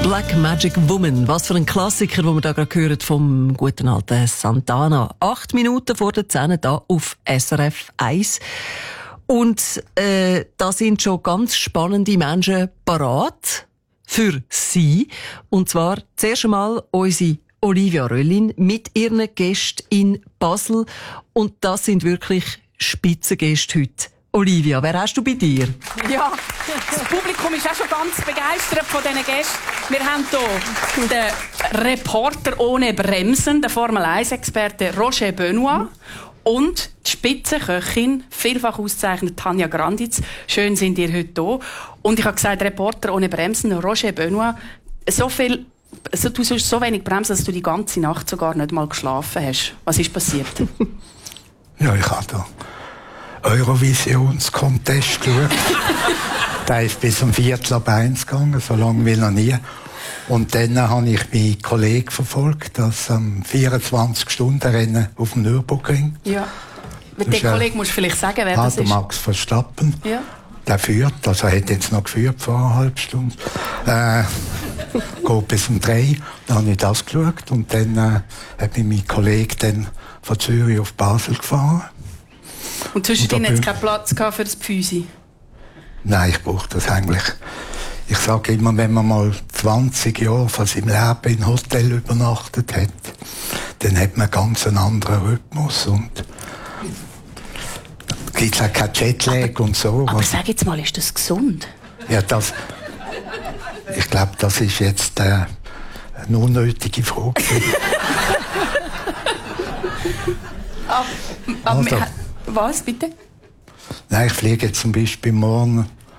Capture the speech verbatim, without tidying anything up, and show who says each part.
Speaker 1: Black Magic Woman. Was für ein Klassiker, den wir da gerade hören vom guten alten Santana. Acht Minuten vor der Zehn da auf S R F eins. Und äh, da sind schon ganz spannende Menschen parat für Sie. Und zwar zuerst einmal unsere Olivia Röllin mit ihren Gästen in Basel. Und das sind wirklich Spitzengäste heute. Olivia, wer hast du bei dir?
Speaker 2: Ja, das Publikum ist auch schon ganz begeistert von diesen Gästen. Wir haben hier den Reporter ohne Bremsen, den Formel eins Experte Roger Benoit und die Spitzenköchin, vielfach ausgezeichnet Tanja Granditz. Schön sind ihr heute hier. Und ich habe gesagt, Reporter ohne Bremsen, Roger Benoit. So viel, so, du sollst so wenig bremsen, dass du die ganze Nacht sogar nicht mal geschlafen hast. Was ist passiert?
Speaker 3: Ja, ich habe da Eurovisions-Contest geschaut. Der ist bis um Viertel ab eins gegangen, so lange wie noch nie. Und dann habe ich meinen Kollegen verfolgt, das am vierundzwanzig-Stunden-Rennen auf dem Nürburgring.
Speaker 2: Ja. Mit dem Kollegen musst du vielleicht sagen, wer das ist.
Speaker 3: Max Verstappen.
Speaker 2: Ja.
Speaker 3: Der führt, also er hat jetzt noch geführt vor einer halben Stunde. Äh, geht bis um drei. Dann habe ich das geschaut und dann äh, hat mich mein Kollege dann von Zürich auf Basel gefahren.
Speaker 2: Und zwischendrin hat es keinen Platz gehabt für das Pfüsi?
Speaker 3: Nein, ich brauche das eigentlich. Ich sage immer, wenn man mal zwanzig Jahre von seinem Leben in Hotel übernachtet hat, dann hat man ganz einen anderen Rhythmus und es gibt auch kein Jetlag und so.
Speaker 2: Aber sag jetzt mal, ist das gesund?
Speaker 3: Ja, das, ich glaube, das ist jetzt äh, eine unnötige Frage.
Speaker 2: aber, aber
Speaker 3: also,
Speaker 2: was, bitte?
Speaker 3: Nein, ich fliege jetzt zum Beispiel morgen